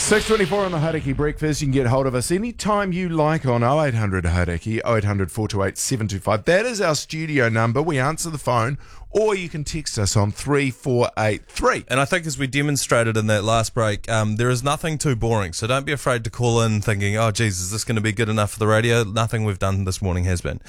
6:24 on the Hauraki Breakfast. You can get hold of us anytime you like on 0800 Hauraki, 0800 428 725. That is our studio number. We answer the phone, or you can text us on 3483. And I think as we demonstrated in that last break, there is nothing too boring. So don't be afraid to call in thinking, oh, geez, is this going to be good enough for the radio? Nothing we've done this morning has been.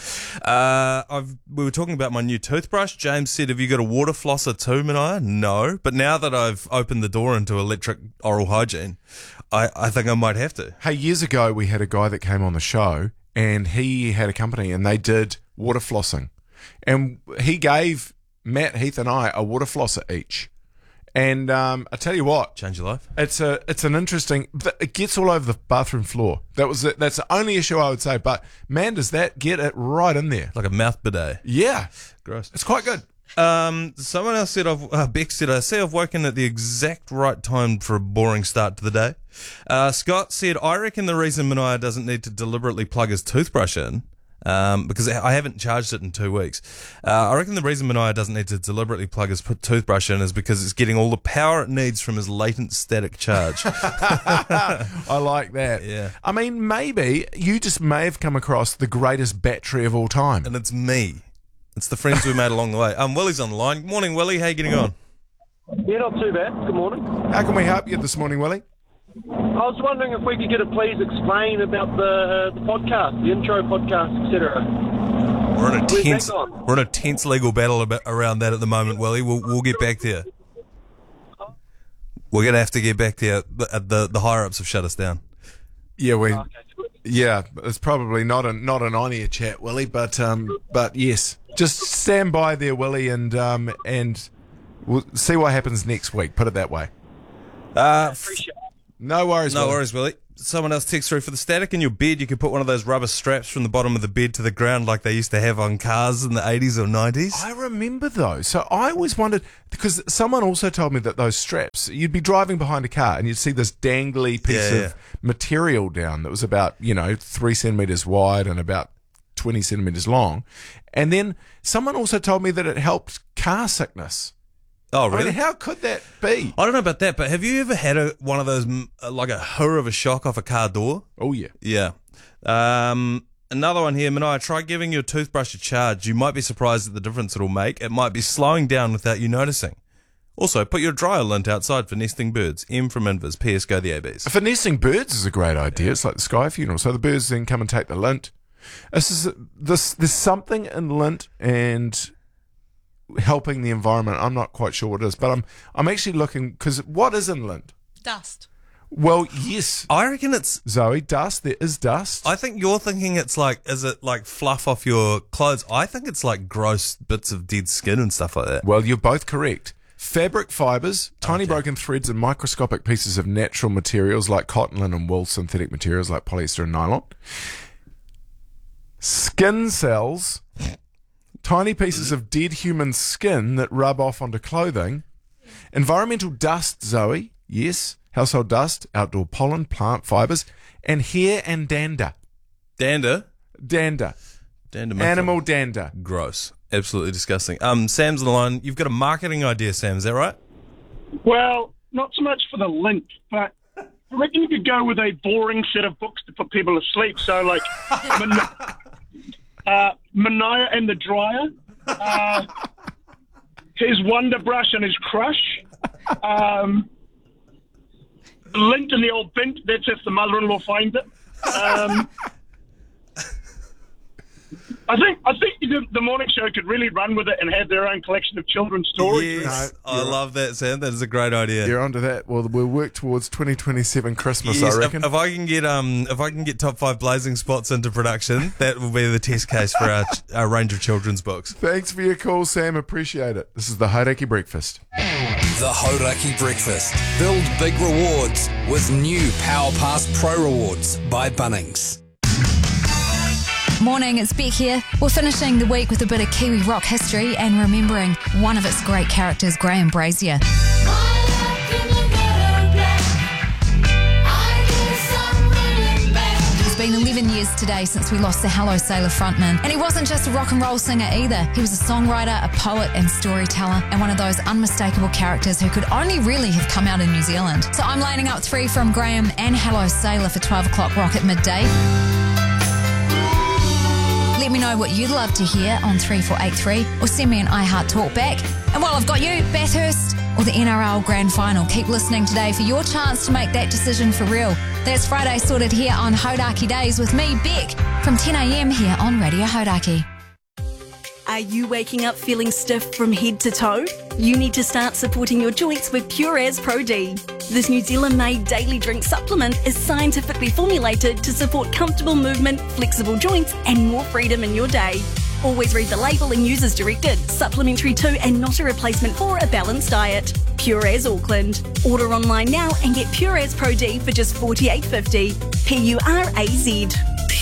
We were talking about my new toothbrush. James said, have you got a water flosser too, Mania? No. But now that I've opened the door into electric oral hygiene, I think I might have to. Hey, years ago we had a guy that came on the show, and he had a company, and they did water flossing. And he gave Matt, Heath and I a water flosser each. And I tell you what, Change your life. it's an interesting. It gets all over the bathroom floor. That's the only issue I would say. But man, does that get it right in there? Like a mouth bidet. Yeah, Gross. it's quite good. Someone else said, Beck said, I see I've woken at the exact right time for a boring start to the day. Scott said, I reckon the reason Mania doesn't need to deliberately plug his toothbrush in, because I haven't charged it in 2 weeks. I reckon the reason Mania doesn't need to deliberately plug his toothbrush in is because it's getting all the power it needs from his latent static charge. I like that. Yeah. I mean, maybe you just may have come across the greatest battery of all time. And it's me. It's the friends we made along the way. Willie's on the line. Good morning, Willie. How you getting on? Yeah, not too bad. Good morning. How can we help you this morning, Willie? I was wondering if we could get a please explain about the podcast, the intro podcast, etc. We're in a Where's tense. that gone? We're in a tense legal battle around that at the moment, Willie. We'll get back to you. We're gonna have to get back to you. The higher ups have shut us down. Yeah, yeah, it's probably not an on-air chat, Willie, but yes, just stand by there, Willie, and we'll see what happens next week. Put it that way. Appreciate it. No worries. No Willie. worries, Willie. Someone else texts through, for the static in your bed, you could put one of those rubber straps from the bottom of the bed to the ground like they used to have on cars in the 80s or 90s. I remember those. So I always wondered, because someone also told me that those straps, you'd be driving behind a car and you'd see this dangly piece of material down that was about, 3 centimetres wide and about 20 centimetres long. And then someone also told me that it helped car sickness. Oh, I really? mean, how could that be? I don't know about that, but have you ever had one of those, like a hurr of a shock off a car door? Oh, yeah. Yeah. Another one here, Mania, try giving your toothbrush a charge. You might be surprised at the difference it'll make. It might be slowing down without you noticing. Also, put your dryer lint outside for nesting birds. M from Invis. PS, go the ABs. For nesting birds is a great idea. It's like the sky funeral. So the birds then come and take the lint. There's something in lint and helping the environment. I'm not quite sure what it is, but I'm actually looking, because what is in lint? Dust. Well, yes, I reckon it's... Zoe, dust. There is dust. I think you're thinking it's like, is it like fluff off your clothes? I think it's like gross bits of dead skin and stuff like that. Well, you're both correct. Fabric fibers, tiny broken threads, and microscopic pieces of natural materials like cotton, linen, and wool, synthetic materials like polyester and nylon. Skin cells, tiny pieces of dead human skin that rub off onto clothing. Environmental dust, Zoe, yes. Household dust, outdoor pollen, plant fibers, and hair and dander. Dander? Dander. Dander. Animal dander. Gross. Absolutely disgusting. Sam's on the line. You've got a marketing idea, Sam. Is that right? Well, not so much for the lint, but I reckon you could go with a boring set of books to put people to sleep. So, like, Mania and the Dryer, his Wonder Brush and his Crush, lint in the old bint, that's if the mother-in-law finds it. I think the morning show could really run with it and have their own collection of children's stories. Yes. No, I love that, Sam. That is a great idea. You're onto that. Well, we'll work towards 2027 Christmas, Yes, I reckon. if I can get top 5 blazing spots into production, that will be the test case for our range of children's books. Thanks for your call, Sam. Appreciate it. This is the Hauraki Breakfast. The Hauraki Breakfast. Build big rewards with new Power Pass Pro Rewards by Bunnings. Morning, it's Beck here. We're finishing the week with a bit of Kiwi rock history and remembering one of its great characters, Graham Brazier. It's been 11 years years today since we lost the Hello Sailor frontman. And he wasn't just a rock and roll singer either. He was a songwriter, a poet and storyteller, and one of those unmistakable characters who could only really have come out in New Zealand. So I'm lining up 3 from Graham and Hello Sailor for 12 o'clock rock at midday. Let me know what you'd love to hear on 3483 or send me an iHeart Talkback. And while I've got you, Bathurst or the NRL Grand Final, keep listening today for your chance to make that decision for real. That's Friday sorted here on Hodaki Days with me, Beck, from 10 a.m. here on Radio Hodaki. Are you waking up feeling stiff from head to toe? You need to start supporting your joints with Pureas Pro D. This New Zealand-made daily drink supplement is scientifically formulated to support comfortable movement, flexible joints, and more freedom in your day. Always read the label and use as directed. Supplementary to and not a replacement for a balanced diet. Pureas Auckland. Order online now and get Pureas Pro D for just $48.50. PURAZ.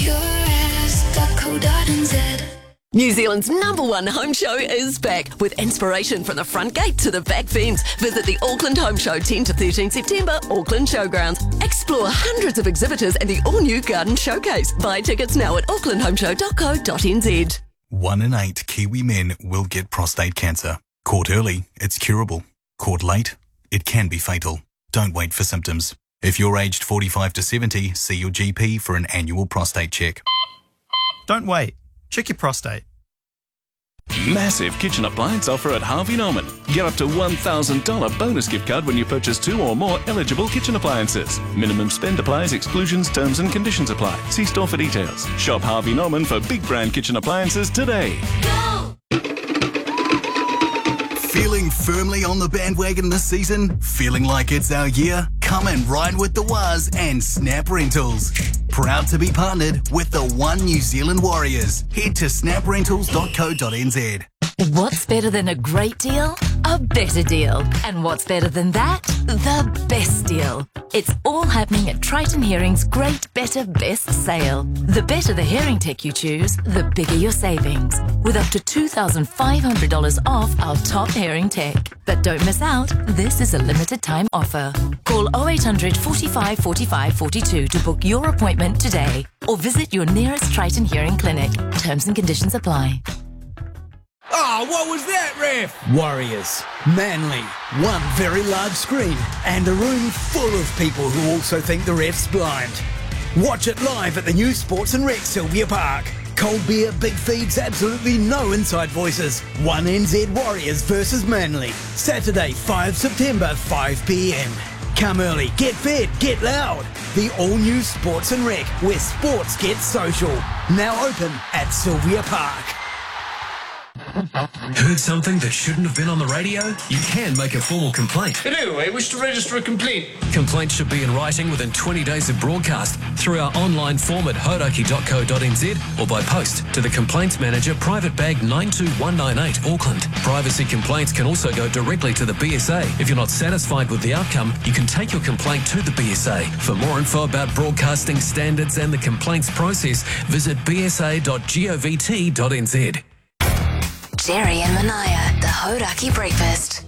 Pureas.co.nz. New Zealand's #1 home show is back with inspiration from the front gate to the back fence. Visit the Auckland Home Show 10 to 13 September, Auckland Showgrounds. Explore hundreds of exhibitors and the all-new Garden Showcase. Buy tickets now at aucklandhomeshow.co.nz. 1 in 8 Kiwi men will get prostate cancer. Caught early, it's curable. Caught late, it can be fatal. Don't wait for symptoms. If you're aged 45 to 70, see your GP for an annual prostate check. Don't wait. Check your prostate. Massive kitchen appliance offer at Harvey Norman. Get up to $1,000 bonus gift card when you purchase 2 or more eligible kitchen appliances. Minimum spend applies, exclusions, terms and conditions apply. See store for details. Shop Harvey Norman for big brand kitchen appliances today. Go! Feeling firmly on the bandwagon this season? Feeling like it's our year? Come and ride with the Waz and Snap Rentals. Proud to be partnered with the One New Zealand Warriors. Head to snaprentals.co.nz. What's better than a great deal? A better deal. And what's better than that? The best deal. It's all happening at Triton Hearing's Great Better Best sale. The better the hearing tech you choose, the bigger your savings. With up to $2,500 off our top hearing tech. But don't miss out, this is a limited time offer. Call 0800 45 45 42 to book your appointment today. Or visit your nearest Triton Hearing clinic. Terms and conditions apply. Oh, what was that, ref? Warriors. Manly. One very large screen and a room full of people who also think the ref's blind. Watch it live at the new Sports and Rec Sylvia Park. Cold beer, big feeds, absolutely no inside voices. 1NZ Warriors versus Manly. Saturday, 5 September, 5 p.m. Come early, get fed, get loud. The all-new Sports and Rec, where sports get social. Now open at Sylvia Park. Heard something that shouldn't have been on the radio? You can make a formal complaint. I do. I wish to register a complaint. Complaints should be in writing within 20 days of broadcast through our online form at hodaki.co.nz or by post to the Complaints Manager, Private Bag 92198, Auckland. Privacy complaints can also go directly to the BSA. If you're not satisfied with the outcome, you can take your complaint to the BSA. For more info about broadcasting standards and the complaints process, visit bsa.govt.nz. Jerry and Manaya, the Hodaki Breakfast.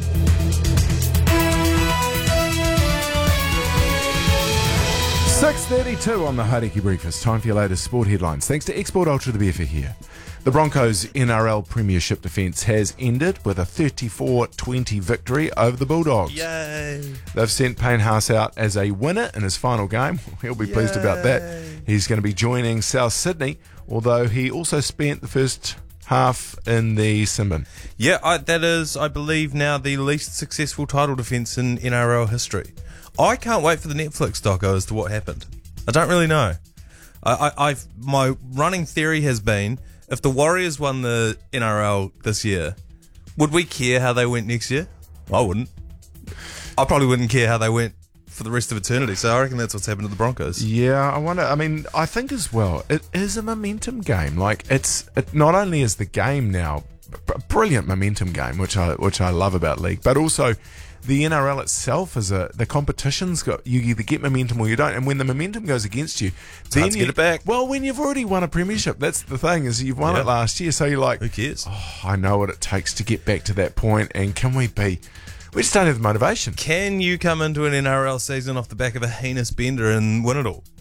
.32 on the Hodaki Breakfast. Time for your latest sport headlines. Thanks to Export Ultra, the beer for here. The Broncos' NRL Premiership defence has ended with a 34-20 victory over the Bulldogs. Yay! They've sent Payne Haas out as a winner in his final game. He'll be pleased about that. He's going to be joining South Sydney, although he also spent the first half in the Simbin. Yeah, that is, I believe, now the least successful title defence in NRL history. I can't wait for the Netflix doco as to what happened. I don't really know. My running theory has been, if the Warriors won the NRL this year, would we care how they went next year? I wouldn't. I probably wouldn't care how they went for the rest of eternity. So I reckon that's what's happened to the Broncos. Yeah, I wonder. I mean, I think as well, it is a momentum game. Like it not only is the game now a brilliant momentum game, which I love about league, but also the NRL itself is the competition's got, you either get momentum or you don't, and when the momentum goes against you, then you get it back. Well, when you've already won a premiership, that's the thing, is you've won it last year, so you're like, who cares? Oh, I know what it takes to get back to that point, and we just don't have the motivation. Can you come into an NRL season off the back of a heinous bender and win it all?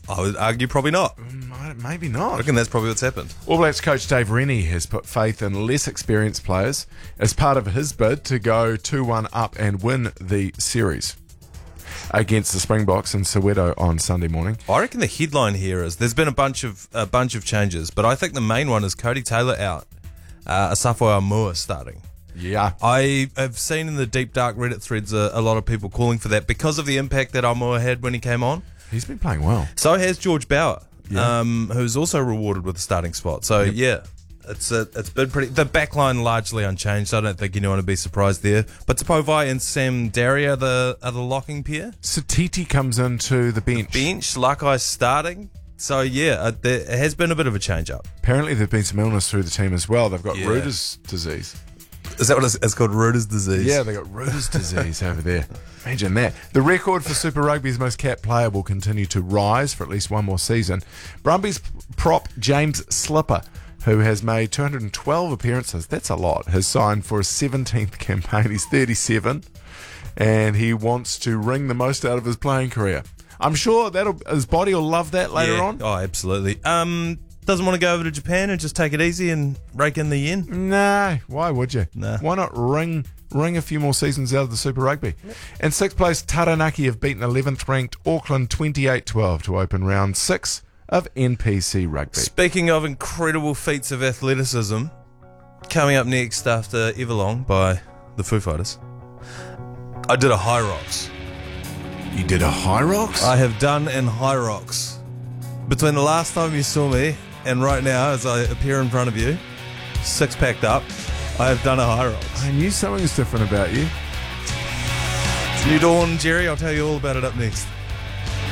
I would argue probably not. Maybe not. I reckon that's probably what's happened. All Blacks coach Dave Rennie has put faith in less experienced players as part of his bid to go 2-1 up and win the series against the Springboks in Soweto on Sunday morning. I reckon the headline here is there's been a bunch of changes, but I think the main one is Cody Taylor out, Asafo Aumua starting. Yeah. I have seen in the deep dark Reddit threads a lot of people calling for that because of the impact that Aumua had when he came on. He's been playing well. So has George Bauer, who's also rewarded with a starting spot. So it's been pretty. The backline largely unchanged. I don't think anyone would be surprised there. But Tapovai and Sam Darry are the locking pair. Satiti comes into the bench. Lakai's starting. So there has been a bit of a change up. Apparently there's been some illness through the team as well. They've got Reuter's disease. Is that what it's called? Reuter's disease? Yeah, they got Reuter's disease over there. Imagine that. The record for Super Rugby's most capped player will continue to rise for at least one more season. Brumbies prop James Slipper, who has made 212 appearances, that's a lot, has signed for his 17th campaign. He's 37, and he wants to wring the most out of his playing career. I'm sure his body will love that later on. Oh, absolutely. Doesn't want to go over to Japan and just take it easy and rake in the yen? No, why would you? Nah. Why not wring a few more seasons out of the Super Rugby? In sixth place, Taranaki have beaten 11th ranked Auckland 28-12 to open round 6 of NPC Rugby. Speaking of incredible feats of athleticism, coming up next after Everlong by the Foo Fighters, I did a high rocks. You did a high rocks? I have done an high rocks. Between the last time you saw me and right now, as I appear in front of you, six-packed up, I have done a high rocks. I knew something was different about you. It's New Dawn, Jerry. I'll tell you all about it up next.